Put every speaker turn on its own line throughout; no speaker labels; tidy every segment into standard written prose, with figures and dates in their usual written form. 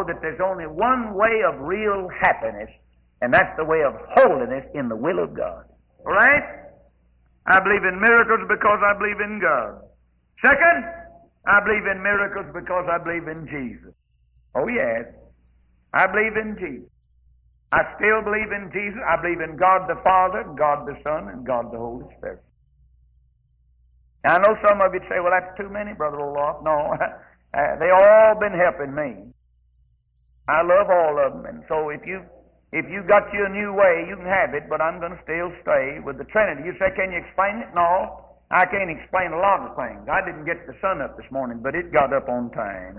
that there's only one way of real happiness, and that's the way of holiness in the will of God. All right? I believe in miracles because I believe in God. Second, I believe in miracles because I believe in Jesus. Oh, yes. I believe in Jesus. I still believe in Jesus. I believe in God the Father, God the Son, and God the Holy Spirit. Now, I know some of you say, well, that's too many, Brother Olaf. No, they all been helping me. I love all of them. And so if you got you a new way, you can have it, but I'm going to still stay with the Trinity. You say, can you explain it? No, I can't explain a lot of things. I didn't get the sun up this morning, but it got up on time.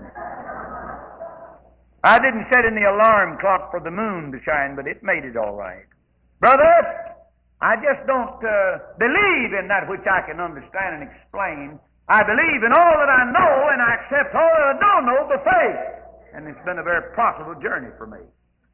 I didn't set in the alarm clock for the moon to shine, but it made it all right. Brother, I just don't believe in that which I can understand and explain. I believe in all that I know, and I accept all that I don't know by faith. And it's been a very profitable journey for me.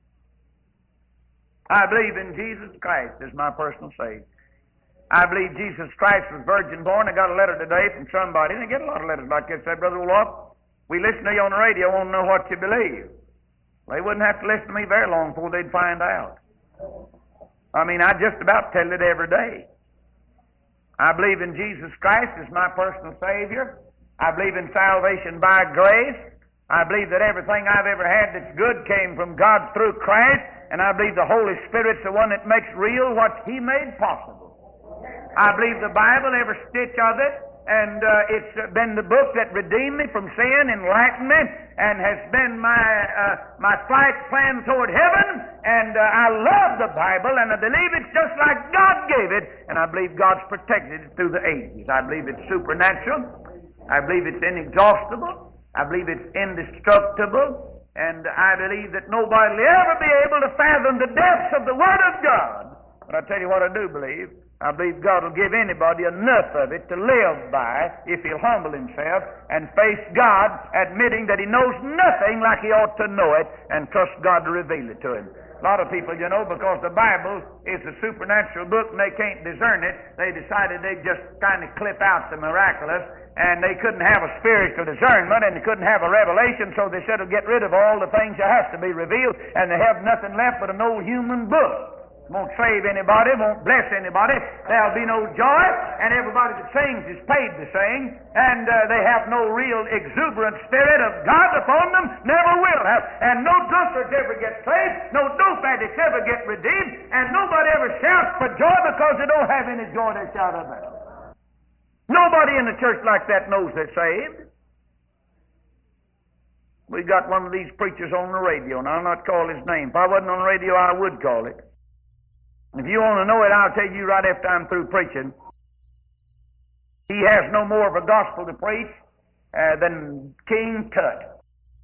I believe in Jesus Christ as my personal Savior. I believe Jesus Christ was virgin born. I got a letter today from somebody, and I get a lot of letters like this. Said, Brother Olaf, we listen to you on the radio, want to know what you believe. They wouldn't have to listen to me very long before they'd find out. I mean, I just about tell it every day. I believe in Jesus Christ as my personal Savior. I believe in salvation by grace. I believe that everything I've ever had that's good came from God through Christ, and I believe the Holy Spirit's the one that makes real what He made possible. I believe the Bible, every stitch of it, and it's been the book that redeemed me from sin, enlightened me, and has been my flight plan toward heaven. And I love the Bible, and I believe it's just like God gave it, and I believe God's protected it through the ages. I believe it's supernatural. I believe it's inexhaustible. I believe it's indestructible. And I believe that nobody will ever be able to fathom the depths of the Word of God. But I tell you what I do believe. I believe God will give anybody enough of it to live by if he'll humble himself and face God, admitting that he knows nothing like he ought to know it, and trust God to reveal it to him. A lot of people, you know, because the Bible is a supernatural book and they can't discern it, they decided they'd just kind of clip out the miraculous, and they couldn't have a spiritual discernment, and they couldn't have a revelation, so they said, get rid of all the things that have to be revealed, and they have nothing left but an old human book. Won't save anybody, won't bless anybody. There'll be no joy, and everybody that sings is paid to sing, and they have no real exuberant spirit of God upon them, never will have. And no drunkards ever get saved, no dope addicts ever get redeemed, and nobody ever shouts for joy because they don't have any joy to shout about. Nobody in the church like that knows they're saved. We got one of these preachers on the radio, and I'll not call his name. If I wasn't on the radio, I would call it. If you want to know it, I'll tell you right after I'm through preaching. He has no more of a gospel to preach than King Tut.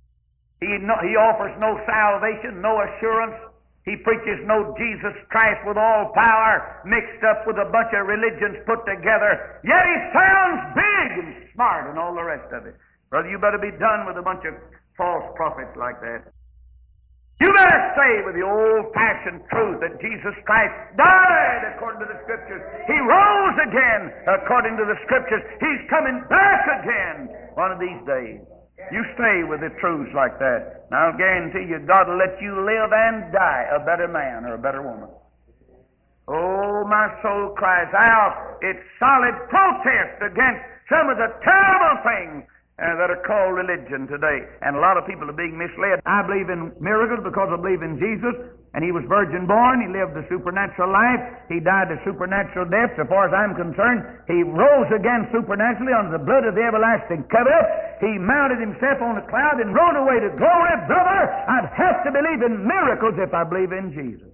He offers no salvation, no assurance. He preaches no Jesus Christ with all power mixed up with a bunch of religions put together. Yet he sounds big and smart and all the rest of it. Brother, you better be done with a bunch of false prophets like that. You better say with the old-fashioned truth that Jesus Christ died according to the Scriptures. He rose again according to the Scriptures. He's coming back again one of these days. You stay with the truths like that. And I'll guarantee you God will let you live and die a better man or a better woman. Oh, my soul cries out. It's solid protest against some of the terrible things that are called religion today. And a lot of people are being misled. I believe in miracles because I believe in Jesus, and he was virgin born. He lived a supernatural life. He died a supernatural death. So far as I'm concerned, he rose again supernaturally under the blood of the everlasting covenant. He mounted himself on a cloud and rode away to glory. Brother, I'd have to believe in miracles if I believe in Jesus.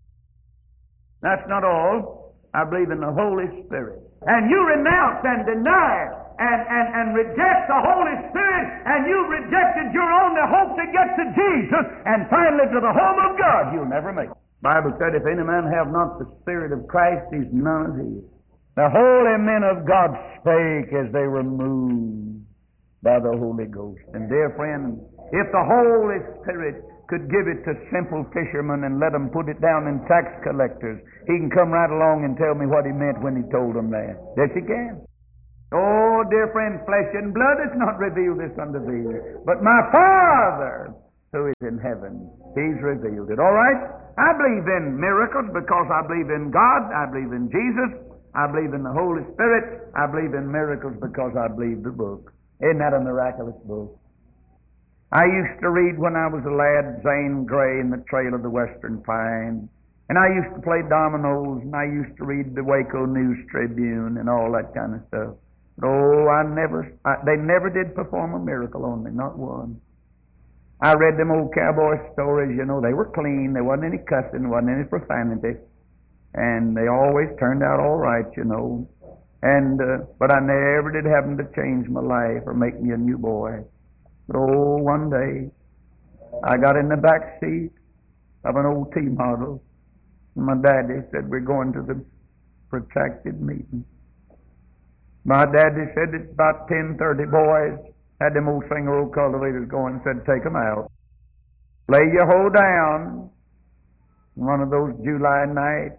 That's not all. I believe in the Holy Spirit. And you renounce and deny and reject the Holy Spirit, and you rejected your only hope to get to Jesus and finally to the home of God, you'll never make it. The Bible said, if any man have not the Spirit of Christ, he's none of his. The holy men of God spake as they were moved by the Holy Ghost. And dear friend, if the Holy Spirit could give it to simple fishermen and let them put it down in tax collectors, he can come right along and tell me what he meant when he told them that. Yes, he can. Oh, dear friend, flesh and blood has not revealed this unto thee, but my Father who is in heaven. He's revealed it. All right? I believe in miracles because I believe in God. I believe in Jesus. I believe in the Holy Spirit. I believe in miracles because I believe the book. Isn't that a miraculous book? I used to read when I was a lad Zane Grey and the Trail of the Western Pine. And I used to play dominoes, and I used to read the Waco News Tribune and all that kind of stuff. Oh, they never did perform a miracle on me, not one. I read them old cowboy stories, you know, they were clean, there wasn't any cussing, there wasn't any profanity, and they always turned out all right, you know. And but I never did have them to change my life or make me a new boy. But oh, one day, I got in the back seat of an old T-model, and my daddy said, we're going to the protracted meeting. My daddy said it's about 10:30 boys. Had them old Singer old cultivators going and said, take them out. Lay your hoe down. One of those July nights,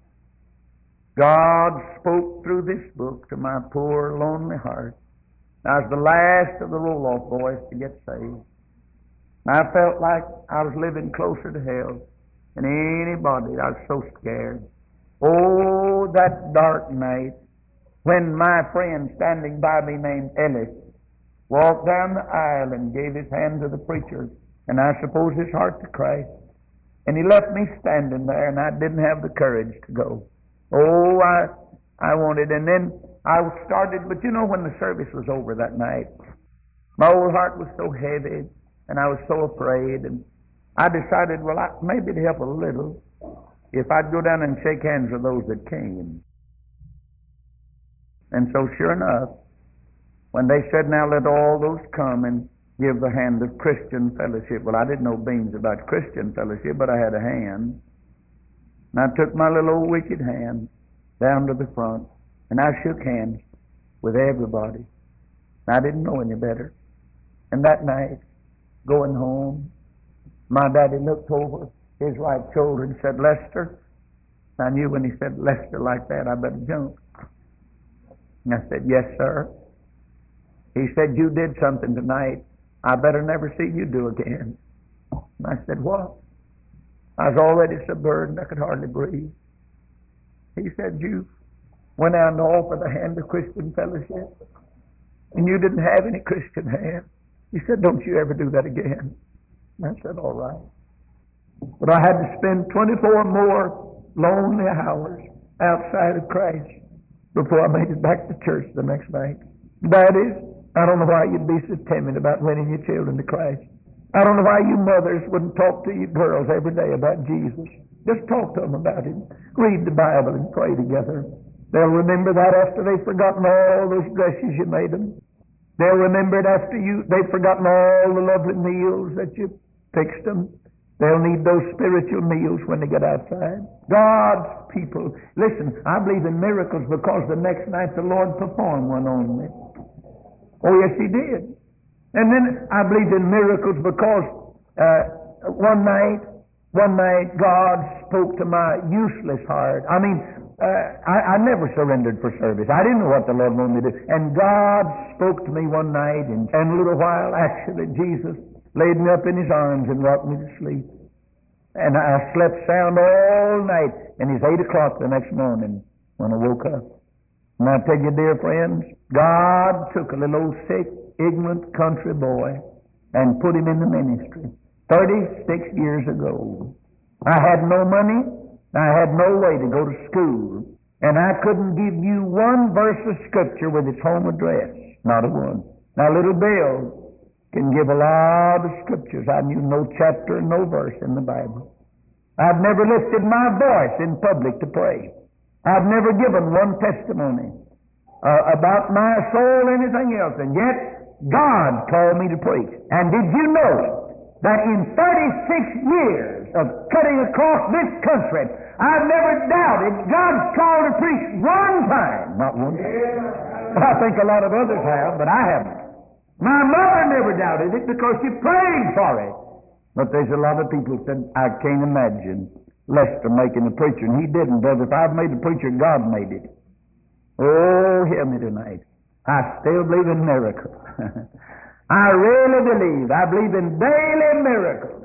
God spoke through this book to my poor, lonely heart. I was the last of the roll-off boys to get saved. I felt like I was living closer to hell than anybody. I was so scared. Oh, that dark night, when my friend standing by me named Ellis walked down the aisle and gave his hand to the preacher, and I suppose his heart to Christ, and he left me standing there, and I didn't have the courage to go. Oh, I wanted, and then I started, but you know, when the service was over that night, my old heart was so heavy, and I was so afraid, and I decided, well, maybe to help a little, if I'd go down and shake hands with those that came. And so sure enough, when they said, now let all those come and give the hand of Christian fellowship. Well, I didn't know beans about Christian fellowship, but I had a hand. And I took my little old wicked hand down to the front, and I shook hands with everybody. And I didn't know any better. And that night, going home, my daddy looked over his right shoulder and said, Lester. I knew when he said Lester like that, I better jump. And I said, yes, sir. He said, you did something tonight I better never see you do again. And I said, what? I was already so burdened I could hardly breathe. He said, you went out and offered the hand of Christian fellowship, and you didn't have any Christian hand. He said, don't you ever do that again. And I said, all right. But I had to spend 24 more lonely hours outside of Christ before I made it back to church the next night. Daddies, I don't know why you'd be so timid about winning your children to Christ. I don't know why you mothers wouldn't talk to your girls every day about Jesus. Just talk to them about Him. Read the Bible and pray together. They'll remember that after they've forgotten all those dresses you made them. They'll remember it after they've forgotten all the lovely meals that you fixed them. They'll need those spiritual meals when they get outside. God's people. Listen, I believe in miracles because the next night the Lord performed one on me. Oh, yes, He did. And then I believe in miracles because one night God spoke to my useless heart. I mean, I never surrendered for service. I didn't know what the Lord wanted me to do. And God spoke to me one night, and in a little while, actually, Jesus laid me up in His arms and rocked me to sleep. And I slept sound all night, and it's 8 o'clock the next morning when I woke up. And I tell you, dear friends, God took a little old sick, ignorant country boy and put him in the ministry 36 years ago. I had no money. I had no way to go to school. And I couldn't give you one verse of Scripture with its home address. Not a one. Now, little Bill can give a lot of Scriptures. I knew no chapter and no verse in the Bible. I've never lifted my voice in public to pray. I've never given one testimony about my soul or anything else. And yet, God called me to preach. And did you know that in 36 years of cutting across this country, I've never doubted God's call to preach one time. Not one time. I think a lot of others have, but I haven't. My mother never doubted it because she prayed for it. But there's a lot of people who said, I can't imagine Lester making a preacher. And he didn't, brother. If I've made a preacher, God made it. Oh, hear me tonight. I still believe in miracles.
I really believe. I believe in daily miracles.